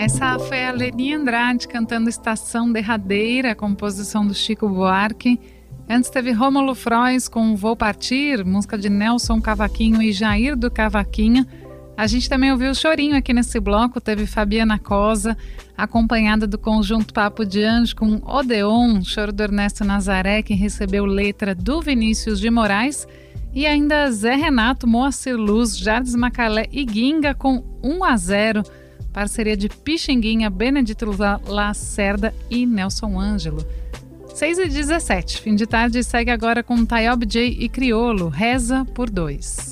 Essa foi a Leni Andrade cantando Estação Derradeira, composição do Chico Buarque. Antes teve Rômulo Frois com Vou Partir, música de Nelson Cavaquinho e Jair do Cavaquinho. A gente também ouviu o Chorinho aqui nesse bloco, teve Fabiana Cosa, acompanhada do conjunto Papo de Anjo com Odeon, choro do Ernesto Nazaré, que recebeu letra do Vinícius de Moraes. E ainda Zé Renato, Moacir Luz, Jardim Macalé e Ginga com 1-0, parceria de Pixinguinha, Benedito Lacerda e Nelson Ângelo. 6h17, fim de tarde, segue agora com Tayob J e Criolo, Reza por Dois.